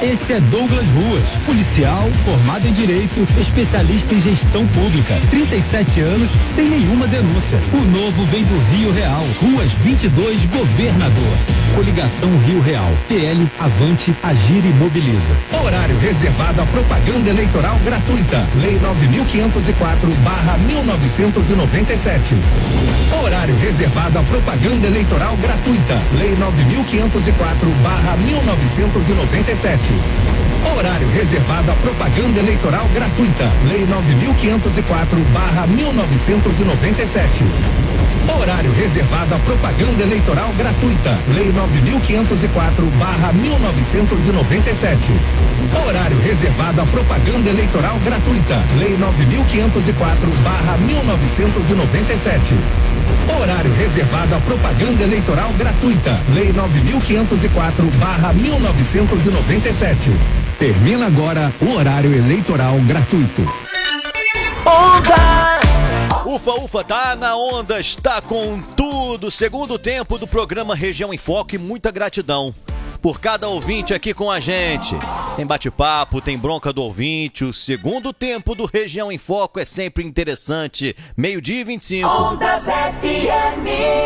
Esse é Douglas Ruas, policial, formado em Direito, especialista em gestão pública, 37 anos, sem nenhuma denúncia. O novo vem do Rio Real, Ruas 22, Governador. Coligação Rio Real, PL, Avante, Agir e Mobiliza. Horário reservado à propaganda eleitoral gratuita. Lei 9.504/1997. Horário reservado à propaganda eleitoral gratuita. Lei 9.504/1997. Horário reservado à propaganda eleitoral gratuita. Lei 9.504/1997. Horário reservado à propaganda eleitoral gratuita. Lei 9.504/1997. Horário reservado à propaganda eleitoral gratuita. Lei 9.504/1997. Horário reservado à propaganda eleitoral gratuita. Lei 9.504/1997. Termina agora o horário eleitoral gratuito. Onda! Ufa, ufa, tá na onda, está com tudo. Segundo tempo do programa Região em Foco e muita gratidão por cada ouvinte aqui com a gente. Tem bate-papo, tem bronca do ouvinte. O segundo tempo do Região em Foco é sempre interessante. 12:25. Ondas FM.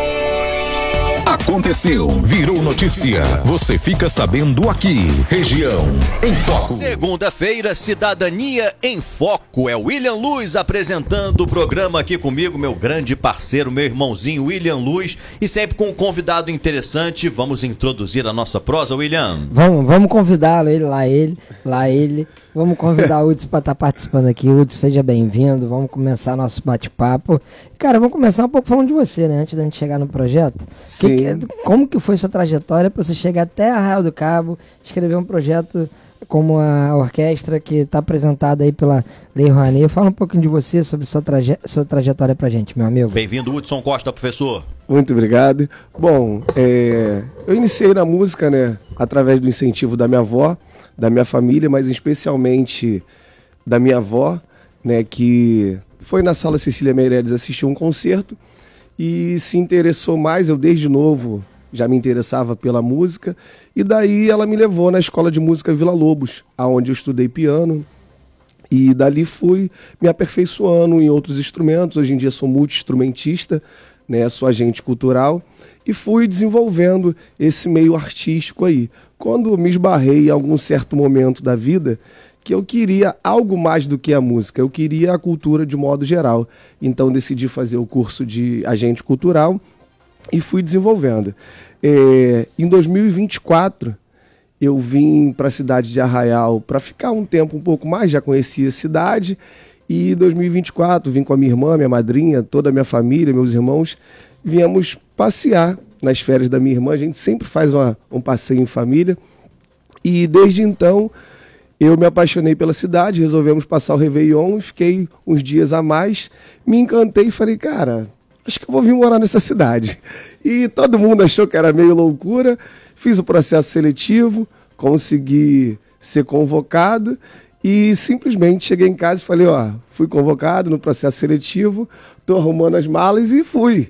Aconteceu, virou notícia. Você fica sabendo aqui. Região em Foco. Segunda-feira, Cidadania em Foco. É o William Luz apresentando o programa aqui comigo, meu grande parceiro, meu irmãozinho William Luz. E sempre com um convidado interessante. Vamos introduzir a nossa prosa, William. Vamos convidá-lo, ele. Vamos convidar o Hudson para estar participando aqui. Hudson, seja bem-vindo. Vamos começar nosso bate-papo. Cara, vamos começar um pouco falando de você, né? Antes da gente chegar no projeto. Como que foi sua trajetória para você chegar até Arraial do Cabo, escrever um projeto como a orquestra que está apresentada aí pela Lei Rouanet? Fala um pouquinho de você, sobre sua trajetória pra gente, meu amigo. Bem-vindo, Hudson Costa, professor. Muito obrigado. Bom, eu iniciei na música, né, através do incentivo da minha avó, da minha família, mas especialmente da minha avó, né, que foi na Sala Cecília Meirelles assistir um concerto e se interessou mais. Eu desde novo já me interessava pela música, e daí ela me levou na Escola de Música Vila Lobos, aonde eu estudei piano, e dali fui me aperfeiçoando em outros instrumentos. Hoje em dia sou multi-instrumentista, né, sou agente cultural, e fui desenvolvendo esse meio artístico aí. Quando me esbarrei em algum certo momento da vida que eu queria algo mais do que a música, eu queria a cultura de modo geral. Então decidi fazer o curso de agente cultural e fui desenvolvendo. Em 2024, eu vim para a cidade de Arraial para ficar um tempo um pouco mais, já conhecia a cidade, e em 2024 vim com a minha irmã, minha madrinha, toda a minha família, meus irmãos, viemos passear nas férias da minha irmã. A gente sempre faz um passeio em família, e desde então eu me apaixonei pela cidade, resolvemos passar o Réveillon e fiquei uns dias a mais, me encantei e falei, cara, acho que eu vou vir morar nessa cidade. E todo mundo achou que era meio loucura, fiz o processo seletivo, consegui ser convocado e simplesmente cheguei em casa e falei, fui convocado no processo seletivo, tô arrumando as malas e fui.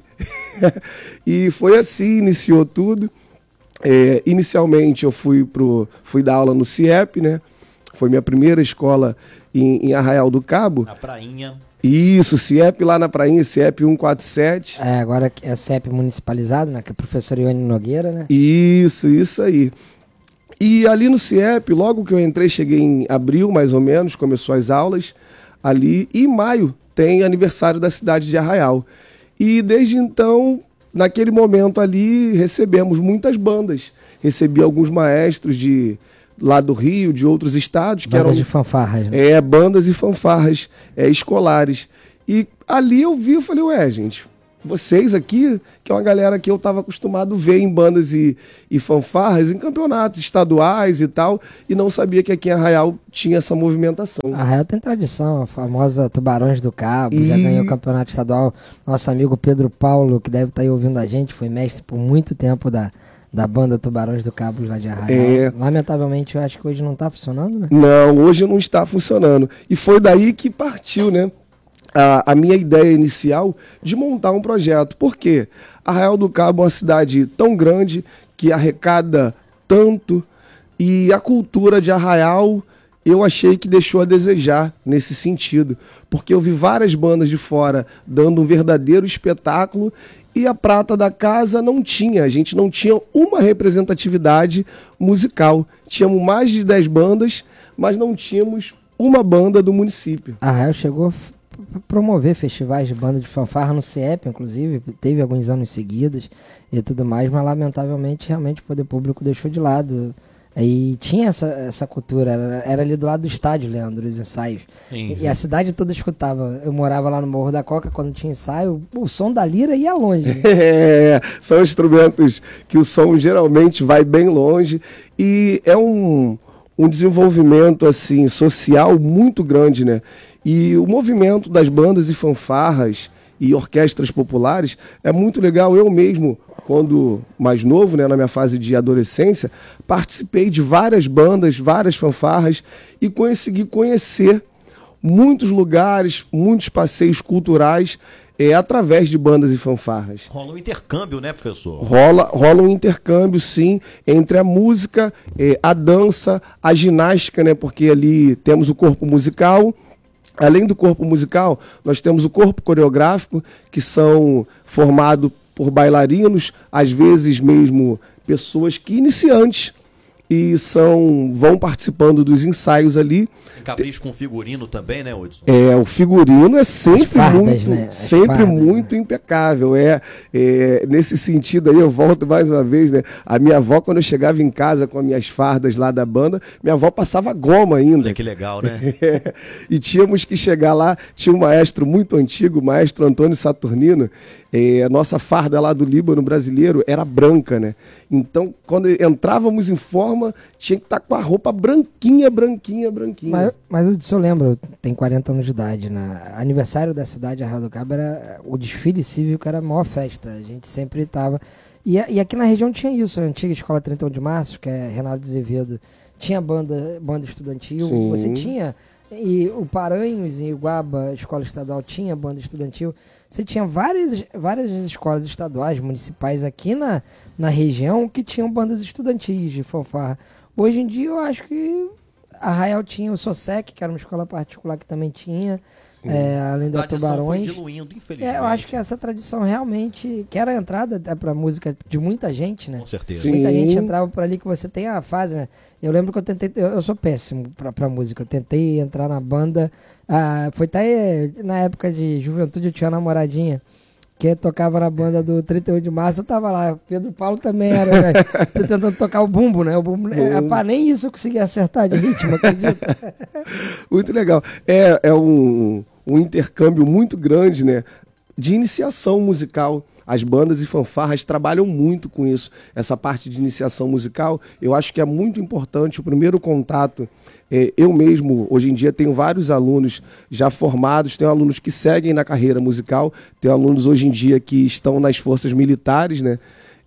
E foi assim, iniciou tudo. Inicialmente eu fui dar aula no CIEP, né? Foi minha primeira escola em Arraial do Cabo. Na prainha. Isso, CIEP lá na prainha, CIEP 147. Agora é o CIEP municipalizado, né? Que é o professor Ione Nogueira, né? Isso aí. E ali no CIEP, logo que eu entrei, cheguei em abril, mais ou menos, começou as aulas ali. E em maio tem aniversário da cidade de Arraial. E desde então, naquele momento ali, recebemos muitas bandas. Recebi alguns maestros lá do Rio, de outros estados. Bandas de fanfarras, né? Bandas e fanfarras escolares. E ali eu falei, gente, vocês aqui, que é uma galera que eu estava acostumado a ver em bandas e fanfarras, em campeonatos estaduais e tal, e não sabia que aqui em Arraial tinha essa movimentação. Arraial tem tradição, a famosa Tubarões do Cabo, já ganhou o campeonato estadual. Nosso amigo Pedro Paulo, que deve estar aí ouvindo a gente, foi mestre por muito tempo da banda Tubarões do Cabo lá de Arraial. Lamentavelmente, eu acho que hoje não está funcionando, né? Não, hoje não está funcionando. E foi daí que partiu, né, a minha ideia inicial de montar um projeto. Por quê? Arraial do Cabo é uma cidade tão grande que arrecada tanto, E a cultura de Arraial, eu achei que deixou a desejar nesse sentido, porque eu vi várias bandas de fora dando um verdadeiro espetáculo e a prata da casa não tinha, a gente não tinha uma representatividade musical. Tínhamos mais de 10 bandas, mas não tínhamos uma banda do município. Arraial chegou a promover festivais de banda de fanfarra no CIEP, inclusive, teve alguns anos seguidos e tudo mais, mas lamentavelmente realmente o poder público deixou de lado. E tinha essa cultura, era ali do lado do estádio, Leandro, os ensaios. E a cidade toda escutava. Eu morava lá no Morro da Coca, quando tinha ensaio, o som da lira ia longe. São instrumentos que o som geralmente vai bem longe e é um desenvolvimento assim, social muito grande, né? E o movimento das bandas e fanfarras e orquestras populares é muito legal. Eu mesmo, quando mais novo, né, na minha fase de adolescência, participei de várias bandas, várias fanfarras e consegui conhecer muitos lugares, muitos passeios culturais através de bandas e fanfarras. Rola um intercâmbio, né, professor? Rola um intercâmbio, sim, entre a música, a dança, a ginástica, né, porque ali temos o corpo musical. Além do corpo musical, nós temos o corpo coreográfico, que são formados por bailarinos, às vezes mesmo pessoas que iniciantes, e vão participando dos ensaios ali. Capricho com figurino também, né, Hudson? O figurino é sempre fardas, né? muito impecável. Nesse sentido aí, eu volto mais uma vez, né? A minha avó, quando eu chegava em casa com as minhas fardas lá da banda, minha avó passava goma ainda. Olha que legal, né? E tínhamos que chegar lá, tinha um maestro muito antigo, o maestro Antônio Saturnino. A nossa farda lá do Líbano brasileiro era branca, né? Então, quando entrávamos em forma, tinha que estar com a roupa branquinha. Mas o senhor lembra, tem 40 anos de idade, né? Aniversário da cidade de Arraial do Cabo era o desfile cívico, era a maior festa. A gente sempre estava. E aqui na região tinha isso, a antiga Escola 31 de Março, que é Reinaldo Azevedo, tinha banda estudantil. Sim. Você tinha. E o Paranhos, em Iguaba, a escola estadual, tinha banda estudantil. Você tinha várias escolas estaduais, municipais aqui na região que tinham bandas estudantis de fanfarra. Hoje em dia eu acho que Arraial tinha o SOSEC, que era uma escola particular que também tinha, além da Tubarões. Foi diluindo, infelizmente. Eu acho que essa tradição realmente, que era a entrada para música de muita gente, né? Com certeza. Sim. Muita gente entrava por ali, que você tem a fase, né? Eu lembro que eu tentei, eu sou péssimo pra música, eu tentei entrar na banda, foi até na época de juventude, eu tinha uma namoradinha que tocava na banda do 31 de Março, eu tava lá, Pedro Paulo também era, né? Tentando tocar o bumbo, né? O bumbo, nem isso eu consegui acertar de ritmo, acredita? Muito legal. É um intercâmbio muito grande, né? De iniciação musical. As bandas e fanfarras trabalham muito com isso. Essa parte de iniciação musical, eu acho que é muito importante. O primeiro contato, eu mesmo, hoje em dia, tenho vários alunos já formados, tenho alunos que seguem na carreira musical, tenho alunos hoje em dia que estão nas forças militares, né?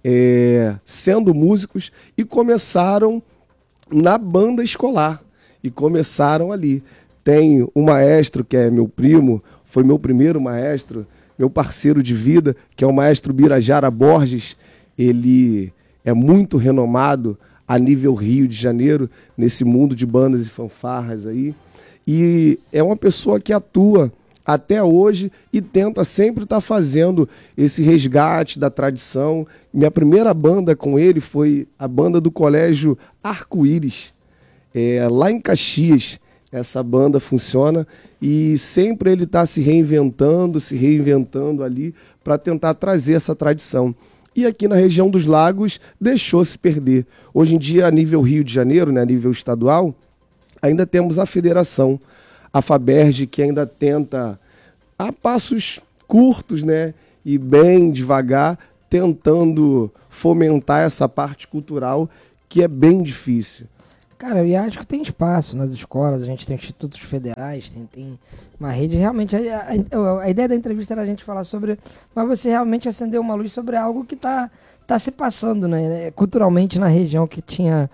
Sendo músicos, e começaram na banda escolar. E começaram ali. Tem um maestro que é meu primo, foi meu primeiro maestro, meu parceiro de vida, que é o maestro Birajara Borges. Ele é muito renomado a nível Rio de Janeiro, nesse mundo de bandas e fanfarras aí. E é uma pessoa que atua até hoje e tenta sempre estar fazendo esse resgate da tradição. Minha primeira banda com ele foi a banda do Colégio Arco-Íris, lá em Caxias. Essa banda funciona e sempre ele está se reinventando ali para tentar trazer essa tradição. E aqui na região dos Lagos deixou-se perder. Hoje em dia, a nível Rio de Janeiro, né, a nível estadual, ainda temos a federação, a FABERJ, que ainda tenta, a passos curtos, né, e bem devagar, tentando fomentar essa parte cultural que é bem difícil. Cara, eu acho que tem espaço nas escolas, a gente tem institutos federais, tem uma rede. Realmente, a ideia da entrevista era a gente falar sobre, mas você realmente acendeu uma luz sobre algo que tá se passando, né, culturalmente na região, que tinha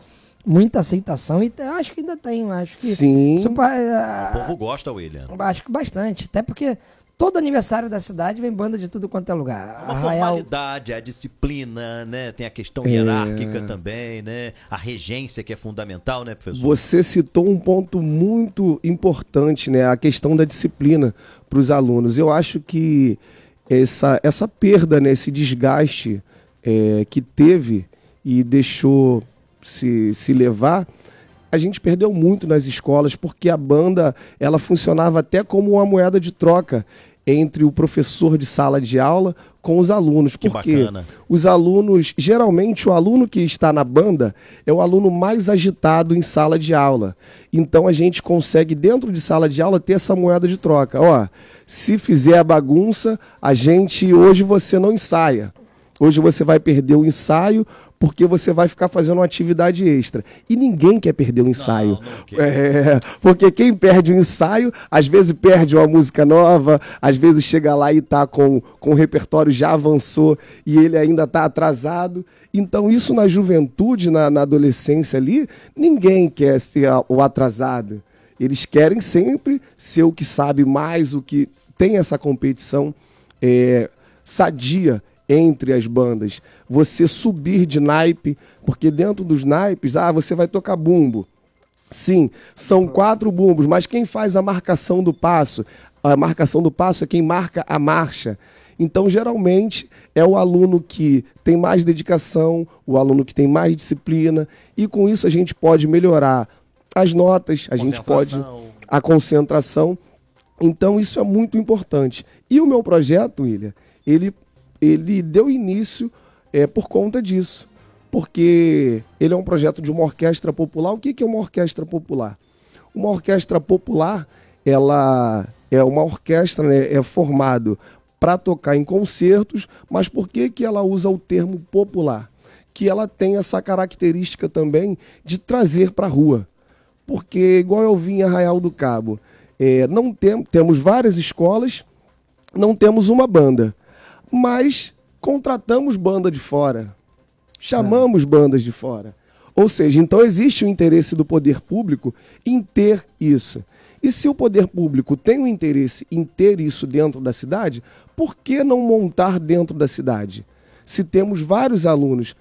muita aceitação e eu acho que ainda tem, acho que Sim. isso, O povo gosta, William. acho que bastante, até porque todo aniversário da cidade vem banda de tudo quanto é lugar. Uma Arraial, formalidade, a disciplina, né? Tem a questão hierárquica também, né? A regência que é fundamental, né, professor? Você citou um ponto muito importante, né? A questão da disciplina para os alunos. Eu acho que essa perda, né? Esse desgaste que teve e deixou se levar, a gente perdeu muito nas escolas, porque a banda ela funcionava até como uma moeda de troca entre o professor de sala de aula com os alunos. Que porque bacana. os alunos, geralmente o aluno que está na banda é o aluno mais agitado em sala de aula. Então a gente consegue, dentro de sala de aula, ter essa moeda de troca. Ó, se fizer a bagunça, hoje você não ensaia. Hoje você vai perder o ensaio porque você vai ficar fazendo uma atividade extra. E ninguém quer perder o ensaio. Não quer. Porque quem perde o ensaio, às vezes perde uma música nova, às vezes chega lá e está com o repertório já avançou e ele ainda está atrasado. Então isso na juventude, na adolescência ali, ninguém quer ser o atrasado. Eles querem sempre ser o que sabe mais, o que tem essa competição sadia entre as bandas, você subir de naipe, porque dentro dos naipes, você vai tocar bumbo. Sim, são 4 bumbos, mas quem faz a marcação do passo? A marcação do passo é quem marca a marcha. Então, geralmente, é o aluno que tem mais dedicação, o aluno que tem mais disciplina, e com isso a gente pode melhorar as notas, a gente pode... a concentração. Então, isso é muito importante. E o meu projeto, William, ele deu início por conta disso, porque ele é um projeto de uma orquestra popular. O que é uma orquestra popular? Uma orquestra popular, ela é uma orquestra, né, é formado para tocar em concertos, mas por que ela usa o termo popular? Que ela tem essa característica também de trazer para a rua. Porque, igual eu vi em Arraial do Cabo, temos várias escolas, não temos uma banda. Mas contratamos banda de fora, chamamos bandas de fora. Ou seja, então existe o interesse do poder público em ter isso. E se o poder público tem o interesse em ter isso dentro da cidade, por que não montar dentro da cidade? Se temos vários alunos...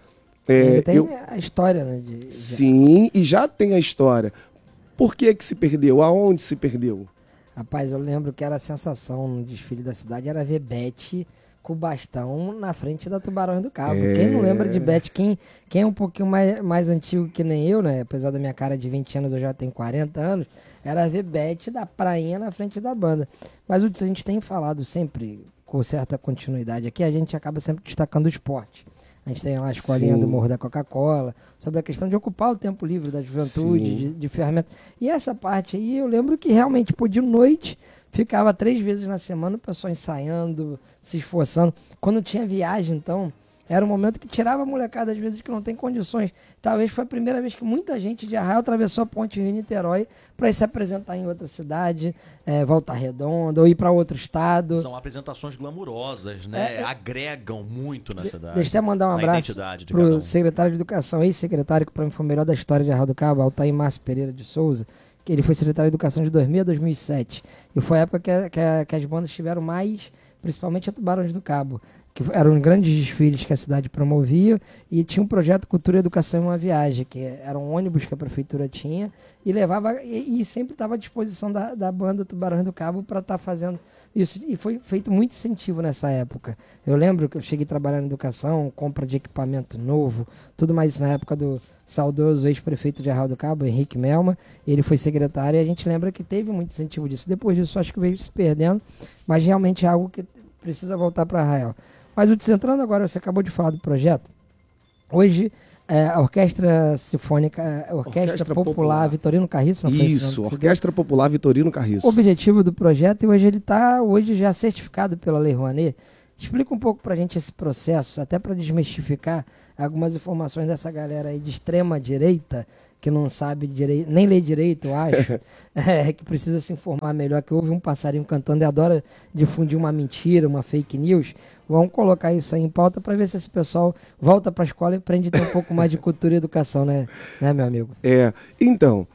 tem a história, né? Sim, e já tem a história. Por que se perdeu? Aonde se perdeu? Rapaz, eu lembro que era a sensação no desfile da cidade, era ver Beth com o bastão na frente da Tubarões do Cabo. Quem não lembra de Beth, quem é um pouquinho mais antigo que nem eu, né? Apesar da minha cara de 20 anos, eu já tenho 40 anos, era ver Beth da prainha na frente da banda. Mas o que a gente tem falado sempre, com certa continuidade aqui, a gente acaba sempre destacando o esporte. A gente tem lá a escolinha do Morro da Coca-Cola, sobre a questão de ocupar o tempo livre da juventude, de ferramenta. E essa parte aí, eu lembro que realmente, de noite, ficava 3 vezes na semana o pessoal ensaiando, se esforçando. Quando tinha viagem, então, era um momento que tirava a molecada, às vezes, que não tem condições. Talvez foi a primeira vez que muita gente de Arraial atravessou a ponte Rio-Niterói para ir se apresentar em outra cidade, Volta Redonda, ou ir para outro estado. São apresentações glamurosas, né? Agregam muito na cidade. Deixa eu até mandar um abraço para o secretário de Educação, ex-secretário que para mim foi o melhor da história de Arraial do Cabo, Altair Márcio Pereira de Souza, que ele foi secretário de Educação de 2000 a 2007. E foi a época que as bandas tiveram mais, principalmente a Tubarões do Cabo, que eram grandes desfiles que a cidade promovia, e tinha um projeto Cultura, Educação e uma Viagem, que era um ônibus que a prefeitura tinha, e levava, e sempre estava à disposição da banda Tubarões do Cabo para estar fazendo isso. E foi feito muito incentivo nessa época. Eu lembro que eu cheguei a trabalhar na educação, compra de equipamento novo, tudo mais isso na época do saudoso ex-prefeito de Arraial do Cabo, Henrique Melma. Ele foi secretário e a gente lembra que teve muito incentivo disso. Depois disso, acho que veio se perdendo, mas realmente é algo que precisa voltar para Arraial. Mas entrando agora, você acabou de falar do projeto. Hoje, a Orquestra Sinfônica, Orquestra Popular Vitorino Carriço, não foi isso? Orquestra Popular Vitorino Carriço. O objetivo do projeto, e hoje ele está já certificado pela Lei Rouanet, Explica um pouco pra gente esse processo, até para desmistificar algumas informações dessa galera aí de extrema direita, que não sabe direito, nem lê direito, eu acho, que precisa se informar melhor, que houve um passarinho cantando e adora difundir uma mentira, uma fake news. Vamos colocar isso aí em pauta para ver se esse pessoal volta para a escola e aprende a ter um pouco mais de cultura e educação, né, meu amigo? Então,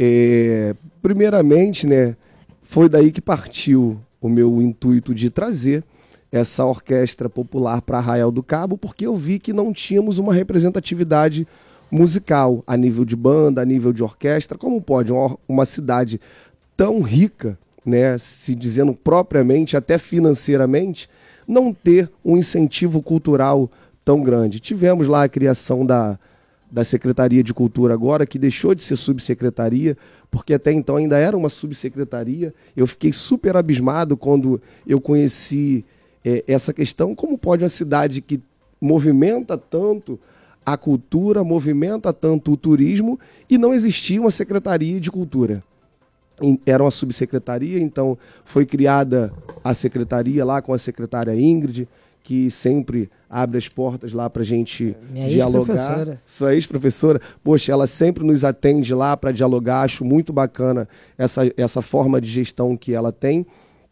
primeiramente, né, foi daí que partiu o meu intuito de trazer essa orquestra popular para Arraial do Cabo, porque eu vi que não tínhamos uma representatividade musical a nível de banda, a nível de orquestra. Como pode uma cidade tão rica, né, se dizendo propriamente, até financeiramente, não ter um incentivo cultural tão grande? Tivemos lá a criação da Secretaria de Cultura agora, que deixou de ser subsecretaria, porque até então ainda era uma subsecretaria. Eu fiquei super abismado quando eu conheci essa questão. Como pode uma cidade que movimenta tanto a cultura, movimenta tanto o turismo, e não existia uma Secretaria de Cultura? Era uma subsecretaria, então foi criada a secretaria lá com a secretária Ingrid, que sempre abre as portas lá para a gente dialogar. Sua ex-professora, poxa, ela sempre nos atende lá para dialogar. Acho muito bacana essa forma de gestão que ela tem,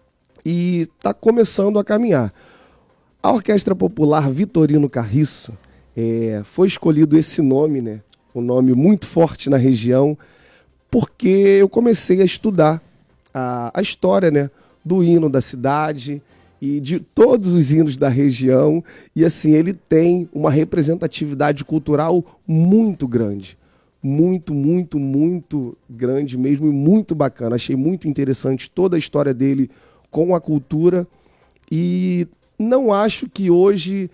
e está começando a caminhar. A Orquestra Popular Vitorino Carriço, foi escolhido esse nome, né? Um nome muito forte na região, porque eu comecei a estudar a história, né, do hino da cidade e de todos os hinos da região, e assim, ele tem uma representatividade cultural muito grande. Muito, muito, muito grande mesmo, e muito bacana. Achei muito interessante toda a história dele com a cultura, e não acho que hoje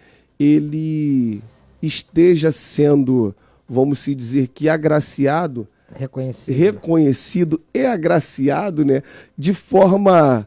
ele esteja sendo, vamos se dizer, que agraciado, reconhecido e agraciado, né, de forma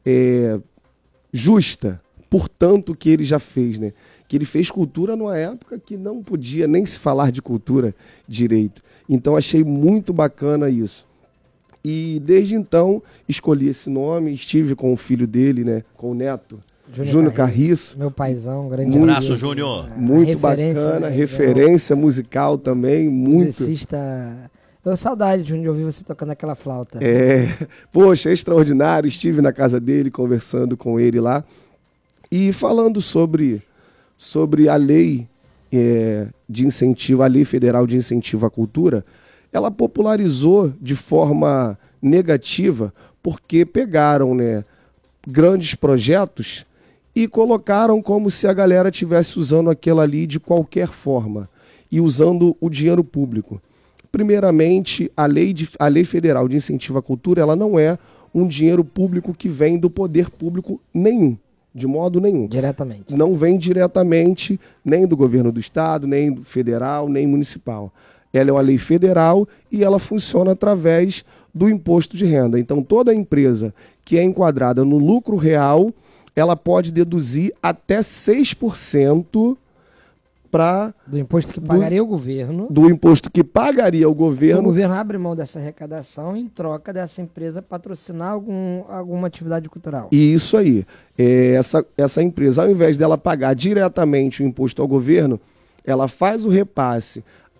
justa, por tanto que ele já fez, né? Que ele fez cultura numa época que não podia nem se falar de cultura direito. Então achei muito bacana isso. E desde então escolhi esse nome, estive com o filho dele, né, com o neto, Júnior Carriço. Meu paizão, grande abraço, Júnior. Muito bacana, referência musical também, muito. Musicista. Eu saudade de ouvir você tocando aquela flauta. Poxa, extraordinário. Estive na casa dele, conversando com ele lá. E falando sobre a lei de incentivo, a lei federal de incentivo à cultura, ela popularizou de forma negativa, porque pegaram, né, grandes projetos e colocaram como se a galera estivesse usando aquilo ali de qualquer forma e usando o dinheiro público. Primeiramente, a lei federal de incentivo à cultura, ela não é um dinheiro público que vem do poder público nenhum, de modo nenhum. Diretamente. Não vem diretamente nem do governo do estado, nem do federal, nem municipal. Ela é uma lei federal e ela funciona através do imposto de renda. Então, toda empresa que é enquadrada no lucro real, ela pode deduzir até 6% do imposto que pagaria o governo. Do imposto que pagaria o governo. O governo abre mão dessa arrecadação em troca dessa empresa patrocinar alguma atividade cultural. Isso aí. Essa empresa, ao invés dela pagar diretamente o imposto ao governo, ela faz o repasse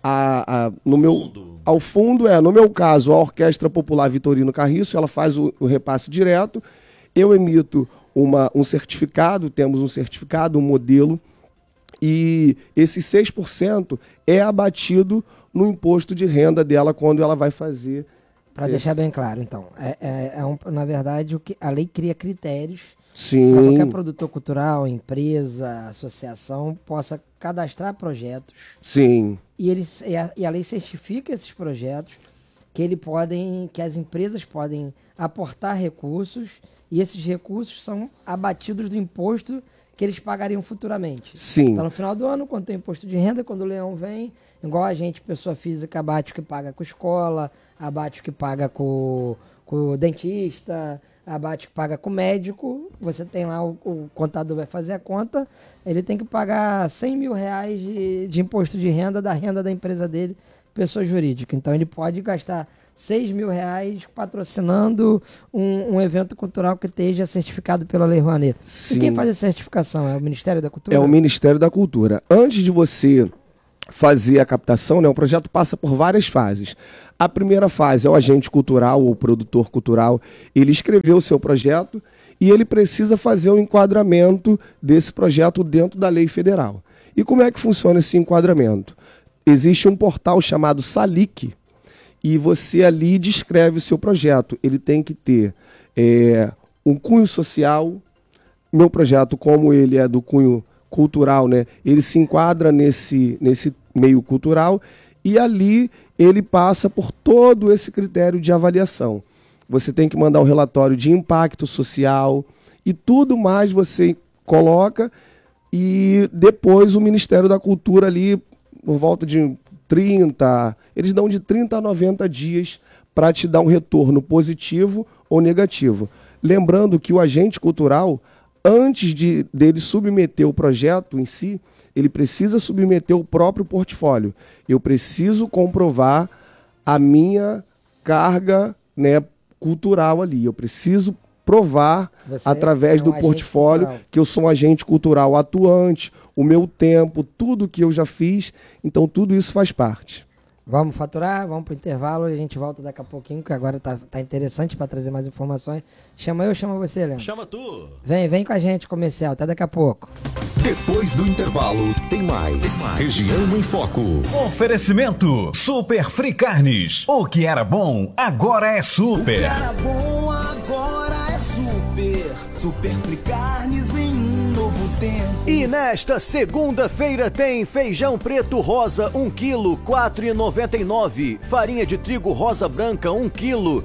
ao fundo. No meu caso, a Orquestra Popular Vitorino Carriço, ela faz o repasse direto. Eu emito um certificado, temos um certificado, um modelo, e esse 6% é abatido no imposto de renda dela quando ela vai fazer. Para deixar bem claro, então, na verdade, a lei cria critérios para qualquer produtor cultural, empresa, associação possa cadastrar projetos. Sim. E a lei certifica esses projetos que as empresas podem aportar recursos, e esses recursos são abatidos do imposto que eles pagariam futuramente. Sim. Então, no final do ano, quando tem imposto de renda, quando o leão vem, igual a gente, pessoa física, abate o que paga com escola, abate o que paga com o dentista, abate o que paga com o médico, você tem lá, o contador vai fazer a conta, ele tem que pagar R$100 mil de imposto de renda da empresa dele, pessoa jurídica. Então ele pode gastar R$6.000 patrocinando um evento cultural que esteja certificado pela Lei Rouanet. Sim. E quem faz a certificação? É o Ministério da Cultura? É o Ministério da Cultura. Antes de você fazer a captação, né, o projeto passa por várias fases. A primeira fase é o agente cultural ou produtor cultural. Ele escreveu o seu projeto e ele precisa fazer o enquadramento desse projeto dentro da lei federal. E como é que funciona esse enquadramento? Existe um portal chamado Salic e você ali descreve o seu projeto. Ele tem que ter um cunho social. Meu projeto, como ele é do cunho cultural, né, ele se enquadra nesse meio cultural e ali ele passa por todo esse critério de avaliação. Você tem que mandar um relatório de impacto social e tudo mais você coloca e depois o Ministério da Cultura ali, por volta de 30, eles dão de 30 a 90 dias para te dar um retorno positivo ou negativo. Lembrando que o agente cultural, antes dele submeter o projeto em si, ele precisa submeter o próprio portfólio. Eu preciso comprovar a minha carga, né, cultural ali. Eu preciso provar através do portfólio que eu sou um agente cultural atuante, o meu tempo, tudo que eu já fiz. Então tudo isso faz parte. Vamos faturar, vamos pro intervalo, a gente volta daqui a pouquinho, que agora tá interessante para trazer mais informações. Chama eu ou chama você, Leandro? Chama tu. Vem com a gente, comercial, até daqui a pouco. Depois do intervalo, tem mais. Região em Foco. Oferecimento Super Free Carnes. O que era bom, agora é super. O que era bom, agora é super. Super Free Carnes em um novo tempo. E nesta segunda-feira tem feijão preto rosa 1 kg, 4,99. Farinha de trigo rosa branca 1 kg,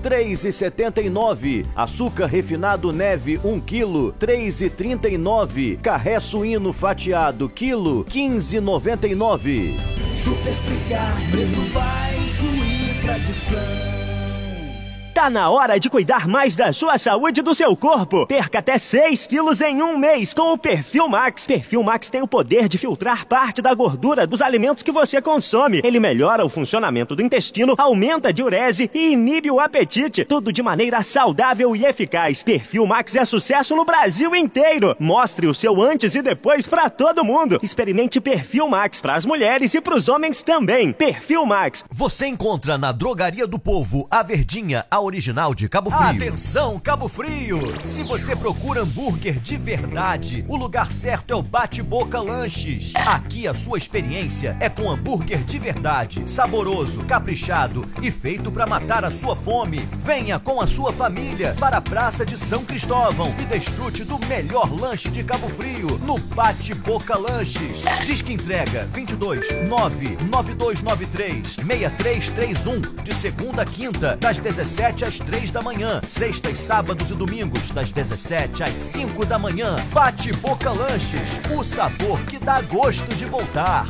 3,79. Açúcar refinado neve 1 kg, 3,39. Carré suíno fatiado quilo, 15,99. Super Free Carnes, preço baixo e tradição. Tá na hora de cuidar mais da sua saúde e do seu corpo. Perca até 6 quilos em um mês com o Perfil Max. Perfil Max tem o poder de filtrar parte da gordura dos alimentos que você consome. Ele melhora o funcionamento do intestino, aumenta a diurese e inibe o apetite. Tudo de maneira saudável e eficaz. Perfil Max é sucesso no Brasil inteiro. Mostre o seu antes e depois pra todo mundo. Experimente Perfil Max pras mulheres e pros homens também. Perfil Max. Você encontra na Drogaria do Povo a Verdinha, a original de Cabo Frio. Atenção, Cabo Frio! Se você procura hambúrguer de verdade, o lugar certo é o Bate-Boca Lanches. Aqui a sua experiência é com hambúrguer de verdade, saboroso, caprichado e feito para matar a sua fome. Venha com a sua família para a Praça de São Cristóvão e desfrute do melhor lanche de Cabo Frio no Bate-Boca Lanches. Disque entrega 22 99293 6331 de segunda a quinta, das 17 às 3 da manhã, sextas, sábados e domingos, das 17 às 5 da manhã. Bate-Boca Lanches, o sabor que dá gosto de voltar.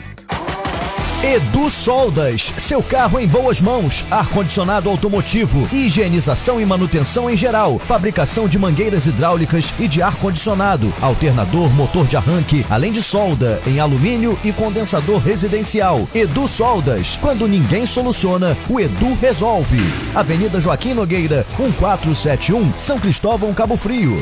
Edu Soldas, seu carro em boas mãos, ar-condicionado automotivo, higienização e manutenção em geral, fabricação de mangueiras hidráulicas e de ar-condicionado, alternador, motor de arranque, além de solda em alumínio e condensador residencial. Edu Soldas, quando ninguém soluciona, o Edu resolve. Avenida Joaquim Nogueira, 1471, São Cristóvão, Cabo Frio,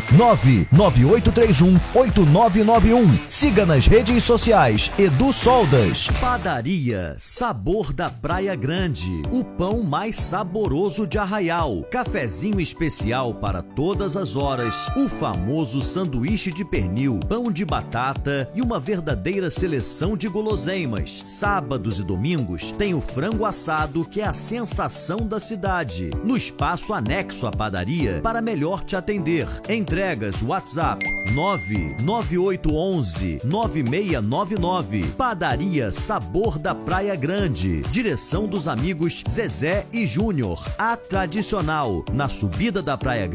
99831-8991. Siga nas redes sociais, Edu Soldas. Padaria Sabor da Praia Grande, o pão mais saboroso de Arraial, cafezinho especial para todas as horas, o famoso sanduíche de pernil, pão de batata e uma verdadeira seleção de guloseimas. Sábados e domingos tem o frango assado, que é a sensação da cidade, no espaço anexo à padaria para melhor te atender. Entregas WhatsApp 99811-9699. Padaria Sabor da Praia Grande, direção dos amigos Zezé e Júnior, a tradicional, na subida da Praia Grande.